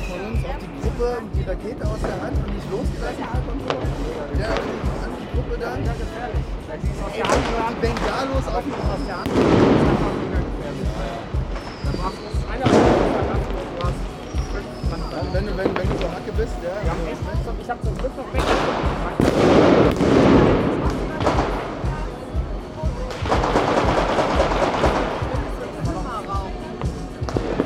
von uns auf die Gruppe die Rakete aus der Hand und nicht losgelassen hat und so. Der an die Gruppe dann. Ja, gefährlich. Weil die ist aus der Und Hand. die Bengalos auf die Aus der Hand. Das ist einfach mega gefährlich. Da brauchst du einer du hast wenn du so Hacke bist, ja. Ich hab zum Glück noch weg.